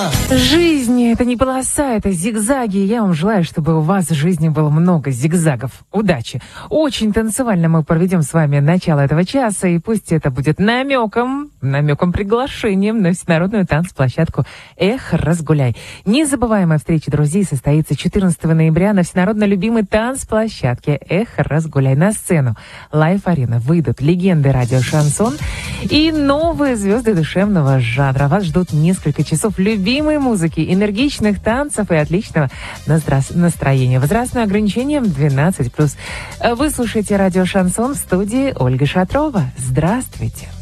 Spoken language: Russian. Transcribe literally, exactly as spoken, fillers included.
Жизнь — это не полоса, это зигзаги. Я вам желаю, чтобы у вас в жизни было много зигзагов. Удачи! Очень танцевально мы проведем с вами начало этого часа, и пусть это будет намеком, намеком приглашением на всенародную танцплощадку «Эх, разгуляй». Незабываемая встреча друзей состоится четырнадцатого ноября на всенародно любимой танцплощадке «Эх, разгуляй». На сцену Лайф-Арена выйдут легенды радио «Шансон» и новые звезды душевного жанра. Вас ждут несколько часов любимой музыки, энергичных танцев и отличного настроения. Возрастное ограничение двенадцать плюс. Вы слушаете радио «Шансон», в студии Ольга Шатрова. Здравствуйте!